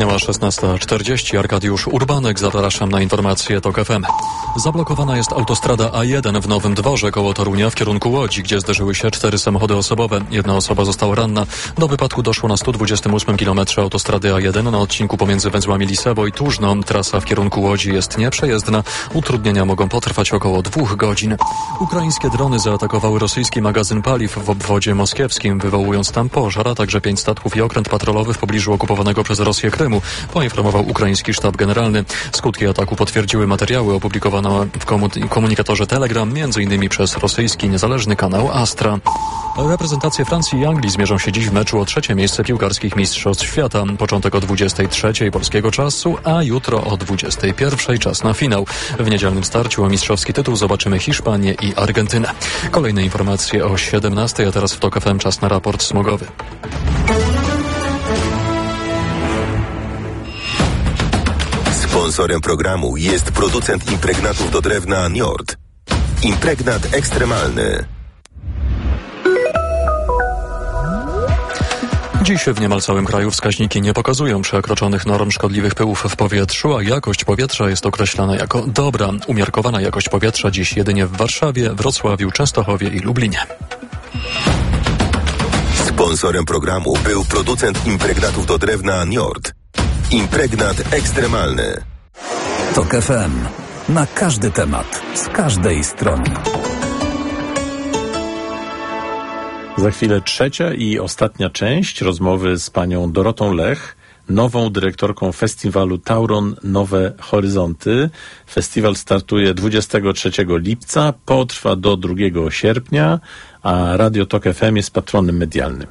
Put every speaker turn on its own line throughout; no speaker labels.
Minęła 16:40. Arkadiusz Urbanek, zapraszam na informacje TOK FM. Zablokowana jest autostrada A1 w Nowym Dworze koło Torunia w kierunku Łodzi, gdzie zderzyły się 4 samochody osobowe. Jedna osoba została ranna. Do wypadku doszło na 128 km autostrady A1 na odcinku pomiędzy węzłami Lisewo i Tużno. Trasa w kierunku Łodzi jest nieprzejezdna. Utrudnienia mogą potrwać około 2 godzin. Ukraińskie drony zaatakowały rosyjski magazyn paliw w obwodzie moskiewskim, wywołując tam pożar, a także 5 statków i okręt patrolowy w pobliżu okupowanego przez Rosję Krymu, poinformował ukraiński sztab generalny. Skutki ataku potwierdziły materiały opublikowane w komunikatorze Telegram, m.in. przez rosyjski niezależny kanał Astra. Reprezentacje Francji i Anglii zmierzą się dziś w meczu o 3. miejsce piłkarskich mistrzostw świata. Początek o 23:00 polskiego czasu, a jutro o 21:00 czas na finał. W niedzielnym starciu o mistrzowski tytuł zobaczymy Hiszpanię i Argentynę. Kolejne informacje o 17:00, a teraz w TOK FM czas na raport smogowy.
Sponsorem programu jest producent impregnatów do drewna Njord. Impregnat ekstremalny.
Dziś w niemal całym kraju wskaźniki nie pokazują przekroczonych norm szkodliwych pyłów w powietrzu, a jakość powietrza jest określana jako dobra. Umiarkowana jakość powietrza dziś jedynie w Warszawie, Wrocławiu, Częstochowie i Lublinie.
Sponsorem programu był producent impregnatów do drewna Njord. Impregnat ekstremalny.
TOK FM. Na każdy temat, z każdej strony.
Za chwilę trzecia i ostatnia część rozmowy z panią Dorotą Lech, nową dyrektorką festiwalu Tauron Nowe Horyzonty. Festiwal startuje 23 lipca, potrwa do 2 sierpnia, a Radio TOK FM jest patronem medialnym.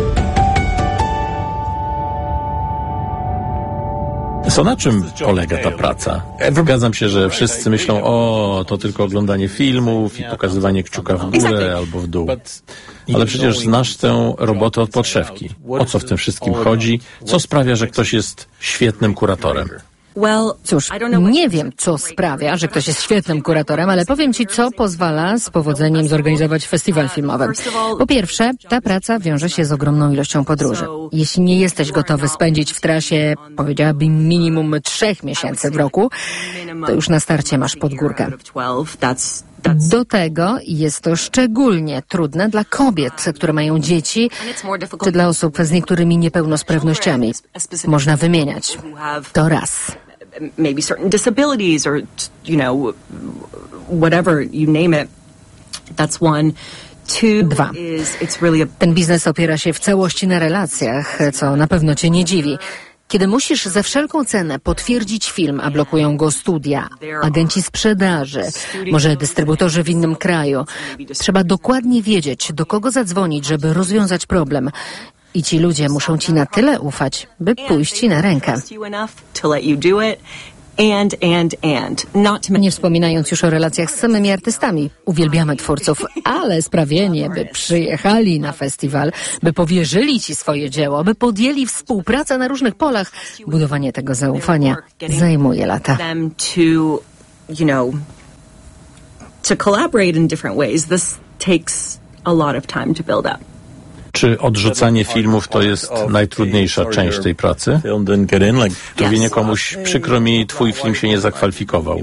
Co, na czym polega ta praca? Zgadzam się, że wszyscy myślą, to tylko oglądanie filmów i pokazywanie kciuka w górę albo w dół. Ale przecież znasz tę robotę od podszewki. O co w tym wszystkim chodzi? Co sprawia, że ktoś jest świetnym kuratorem?
Cóż, nie wiem, co sprawia, że ktoś jest świetnym kuratorem, ale powiem Ci, co pozwala z powodzeniem zorganizować festiwal filmowy. Po pierwsze, ta praca wiąże się z ogromną ilością podróży. Jeśli nie jesteś gotowy spędzić w trasie, powiedziałabym, minimum 3 miesięcy w roku, to już na starcie masz pod górkę. Do tego jest to szczególnie trudne dla kobiet, które mają dzieci, czy dla osób z niektórymi niepełnosprawnościami. Można wymieniać. To raz.
Maybe certain disabilities or, whatever you name it. That's one.
2. Ten biznes opiera się w całości na relacjach, co na pewno Cię nie dziwi. Kiedy musisz za wszelką cenę potwierdzić film, a blokują go studia, agenci sprzedaży, może dystrybutorzy w innym kraju, trzeba dokładnie wiedzieć, do kogo zadzwonić, żeby rozwiązać problem. I ci ludzie muszą Ci na tyle ufać, by pójść Ci na rękę. Nie wspominając już o relacjach z samymi artystami. Uwielbiamy twórców, ale sprawienie, by przyjechali na festiwal, by powierzyli Ci swoje dzieło, by podjęli współpracę na różnych polach, budowanie tego zaufania zajmuje lata.
To collaborate in different ways, this takes a lot of time to build up.
Czy odrzucanie filmów to jest najtrudniejsza część tej pracy? Mówienie komuś, przykro mi, twój film się nie zakwalifikował.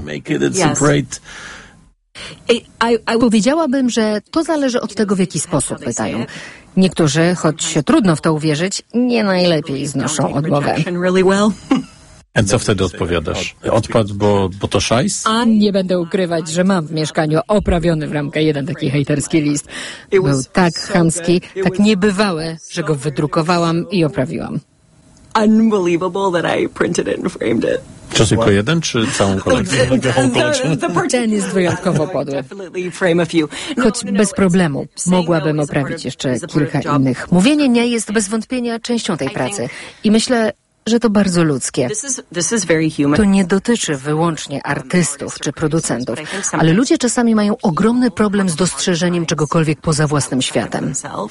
Powiedziałabym, że to zależy od tego, w jaki sposób pytają. Niektórzy, choć trudno w to uwierzyć, nie najlepiej znoszą odmowę.
A co wtedy odpowiadasz? Odpadł, bo to szajs?
Nie będę ukrywać, że mam w mieszkaniu oprawiony w ramkę jeden taki hejterski list. Był tak chamski, tak niebywały, że go wydrukowałam i oprawiłam.
Unbelievable that I printed it and framed it.
Czy tylko jeden, czy całą kolekcję?
Ten jest wyjątkowo podły. Choć bez problemu mogłabym oprawić jeszcze kilka innych. Mówienie nie jest bez wątpienia częścią tej pracy. I myślę, że to bardzo ludzkie. To nie dotyczy wyłącznie artystów czy producentów, ale ludzie czasami mają ogromny problem z dostrzeżeniem czegokolwiek poza własnym światem.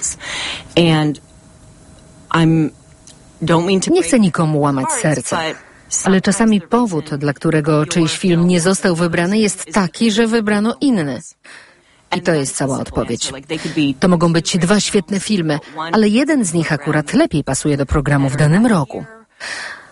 Nie chcę nikomu łamać serca, ale czasami powód, dla którego czyjś film nie został wybrany, jest taki, że wybrano inny. I to jest cała odpowiedź. To mogą być 2 świetne filmy, ale jeden z nich akurat lepiej pasuje do programu w danym roku.